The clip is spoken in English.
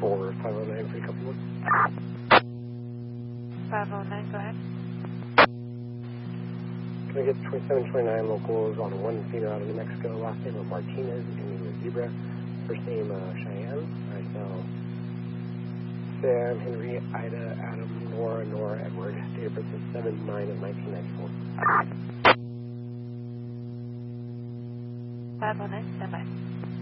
for 509 for a couple of 509, go ahead. Can I get 2729 locals on 1 feeder out of New Mexico? Last name of Martinez, ending with Zebra. First name Cheyenne. I spell Sam, Henry, Ida, Adam, Nora, Edward. Date of birth is 7/9 of 1994. 509, stand by.